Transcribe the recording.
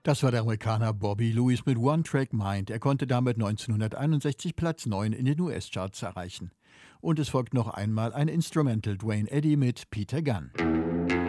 Das war der Amerikaner Bobby Lewis mit One Track Mind. Er konnte damit 1961 Platz 9 in den US-Charts erreichen. Und es folgt noch einmal ein Instrumental, Dwayne Eddy mit Peter Gunn.